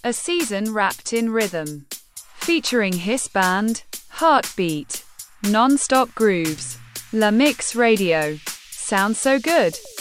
A season wrapped in rhythm. Featuring Hiss Band, Heartbeat, Non-Stop Grooves. La Mix Radio. Sounds so good.